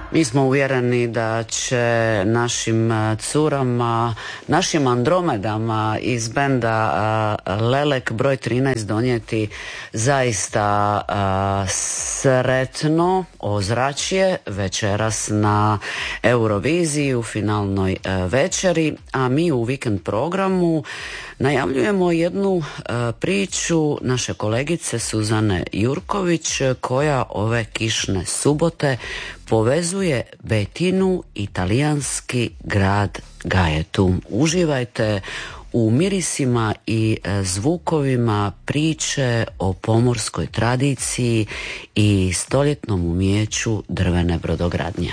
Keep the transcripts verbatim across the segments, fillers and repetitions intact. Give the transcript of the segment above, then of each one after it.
Mi smo uvjereni da će našim curama, našim Andromedama iz benda Lelek broj trinaest donijeti zaista sretno ozračje večeras na Euroviziji u finalnoj večeri, a mi u vikend programu najavljujemo jednu uh, priču naše kolegice Suzane Jurković koja ove kišne subote povezuje Betinu i talijanski grad Gaetu. Uživajte u mirisima i zvukovima priče o pomorskoj tradiciji i stoljetnom umijeću drvene brodogradnje.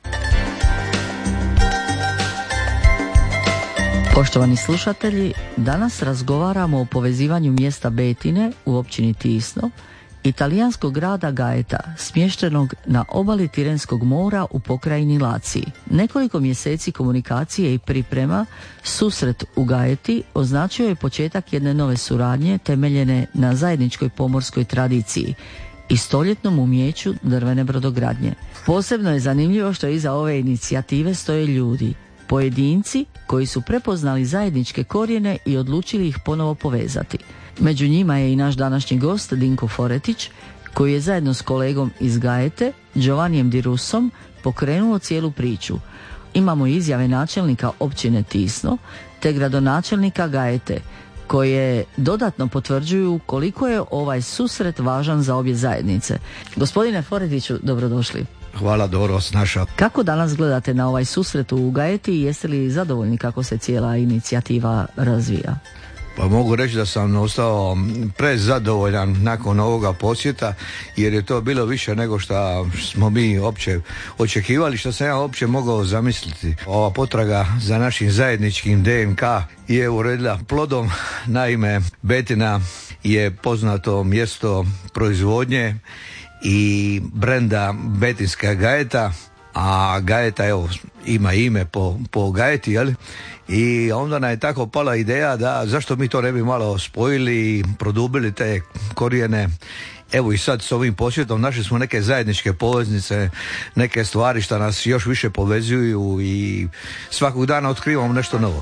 Poštovani slušatelji, danas razgovaramo o povezivanju mjesta Betine u općini Tisno i talijanskog grada Gaeta, smještenog na obali Tirenskog mora u pokrajini Laciji. Nekoliko mjeseci komunikacije i priprema, susret u Gaeti označio je početak jedne nove suradnje temeljene na zajedničkoj pomorskoj tradiciji i stoljetnom umijeću drvene brodogradnje. Posebno je zanimljivo što iza ove inicijative stoje ljudi, pojedinci koji su prepoznali zajedničke korijene i odlučili ih ponovo povezati. Među njima je i naš današnji gost Dinko Foretić, koji je zajedno s kolegom iz Gaete, Giovannijem Di Russom, pokrenuo cijelu priču. Imamo izjave načelnika općine Tisno te gradonačelnika Gaete, koje dodatno potvrđuju koliko je ovaj susret važan za obje zajednice. Gospodine Foretiću, dobrodošli. Hvala, Doro, snaša. Kako danas gledate na ovaj susret u Gaeti i jeste li zadovoljni kako se cijela inicijativa razvija? Pa mogu reći da sam ostao prezadovoljan nakon ovoga posjeta, jer je to bilo više nego što smo mi opće očekivali, što sam ja opće mogao zamisliti. Ova potraga za našim zajedničkim D N K je uredila plodom. Naime, Betina je poznato mjesto proizvodnje i brenda Betinska Gaeta, a Gaeta evo ima ime po, po Gaeti, jel? I onda nam je tako pala ideja da zašto mi to ne bi malo spojili i produbili te korijene. Evo i sad s ovim posjetom našli smo neke zajedničke poveznice, neke stvari što nas još više povezuju i svakog dana otkrivamo nešto novo.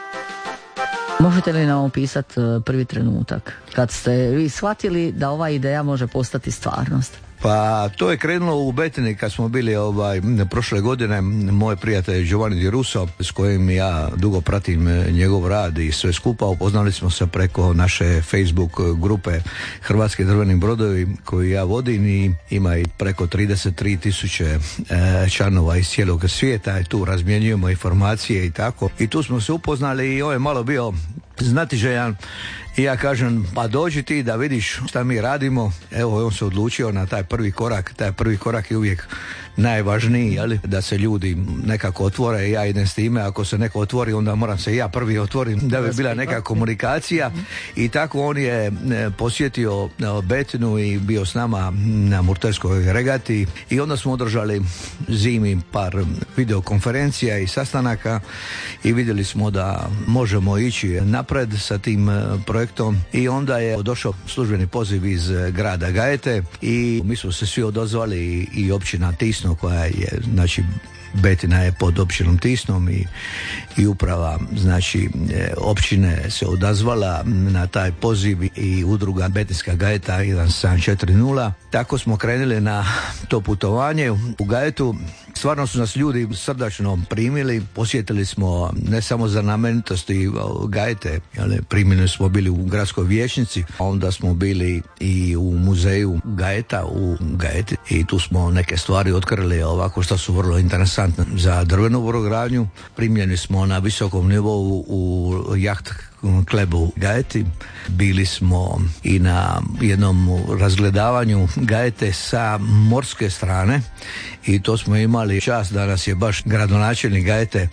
Možete li nam opisati prvi trenutak kad ste vi shvatili da ova ideja može postati stvarnost? Pa to je krenulo u Betini kad smo bili ovaj, prošle godine. Moj prijatelj Giovanni Di Russo, s kojim ja dugo pratim njegov rad i sve skupa, upoznali smo se preko naše Facebook grupe Hrvatski drveni brodovi koju ja vodim i ima i preko trideset tri tisuće e, članova iz cijelog svijeta i tu razmjenjujemo informacije i tako. I tu smo se upoznali i on je malo bio znatiželjan. I ja kažem, pa dođi ti da vidiš šta mi radimo. Evo, on se odlučio na taj prvi korak. Taj prvi korak je uvijek najvažniji, jeli? Da se ljudi nekako otvore i ja idem s time. Ako se neko otvori, onda moram se ja prvi otvorim da bi bila neka komunikacija. I tako on je posjetio Betinu i bio s nama na Murterskoj regati i onda smo održali zimi par videokonferencija i sastanaka i vidjeli smo da možemo ići napred sa tim projektom. I onda je došao službeni poziv iz grada Gaete i mi smo se svi odozvali i općina Tisno koja je, znači Betina je pod općinom Tisnom i, i uprava, znači općine se odazvala na taj poziv i udruga Betinska Gaeta jedan sedam četiri nula. Tako smo krenuli na to putovanje u Gaetu. Stvarno su nas ljudi srdačno primili, posjetili smo ne samo za znamenitosti Gaete, ali primljeni smo bili u gradskoj vijećnici, a onda smo bili i u muzeju Gaeta u Gaeti i tu smo neke stvari otkrili ovako što su vrlo interesantne za drvenu brodogradnju. Primljeni smo na visokom nivou u jaht klubu Gaeti. Bili smo i na jednom razgledavanju Gaete sa morske strane i to smo imali čast da nas je baš gradonačelnik Gaete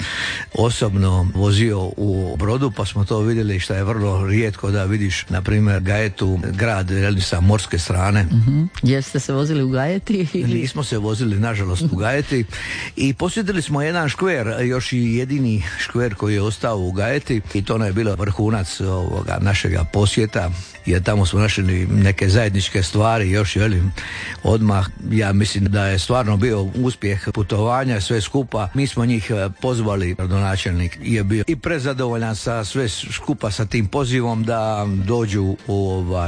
osobno vozio u brodu, pa smo to vidjeli što je vrlo rijetko da vidiš, na primjer, Gaetu, grad sa morske strane. Uh-huh. Jeste se vozili u Gaeti? Ili? Nismo se vozili, nažalost, u Gaeti. I posjetili smo jedan škver, još i jedini škver koji je ostao u Gaeti i to ne je bilo vrh vrhunac ovoga našega posjeta, jer tamo smo našli neke zajedničke stvari još, jeli, odmah. Ja mislim da je stvarno bio uspjeh putovanja, sve skupa. Mi smo njih pozvali, gradonačelnik je bio i prezadovoljan sa sve skupa sa tim pozivom da dođu u ovaj